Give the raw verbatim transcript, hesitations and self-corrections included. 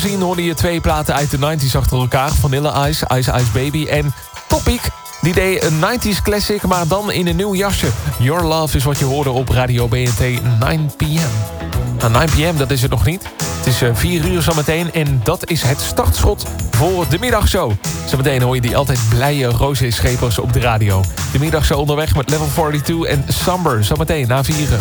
gezien hoorde je twee platen uit de nineties achter elkaar. Vanilla Ice, Ice Ice Baby en Topic. Die deed een nineties classic, maar dan in een nieuw jasje. Your Love is wat je hoorde op Radio B N T nine p m. Nou, nine p m, dat is het nog niet. Het is vier uur zometeen en dat is het startschot voor de middagshow. Zometeen hoor je die altijd blije Rosé Schepers op de radio. De middagshow onderweg met Level tweeënveertig en Samber. Zometeen na vieren.